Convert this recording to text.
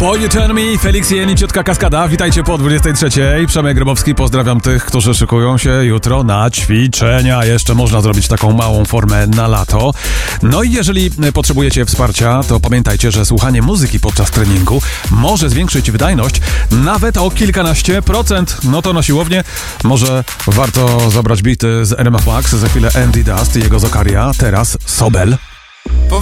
Boy You Turn Me, Felix Jen i Ciotka Kaskada. Witajcie po 23. Przemek Grybowski, pozdrawiam tych, którzy szykują się jutro na ćwiczenia. Jeszcze można zrobić taką małą formę na lato. No i jeżeli potrzebujecie wsparcia, to pamiętajcie, że słuchanie muzyki podczas treningu może zwiększyć wydajność nawet o kilkanaście procent. No to na siłownię może warto zabrać bity z RMF Max, za chwilę Andy Dust i jego Zokaria, teraz Sobel.